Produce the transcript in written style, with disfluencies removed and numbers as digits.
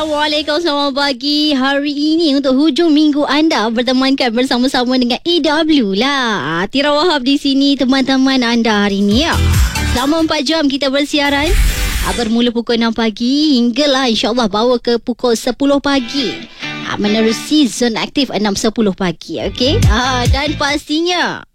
Assalamualaikum, selamat pagi. Hari ini untuk hujung minggu anda bertemankan bersama-sama dengan EW lah. Tira Wahab di sini teman-teman anda hari ini ya. Selama 4 jam kita bersiaran, bermula pukul 6 pagi hinggalah insyaAllah bawa ke pukul 10 pagi. Menerusi zon aktif 6.10 pagi, okey? Dan pastinya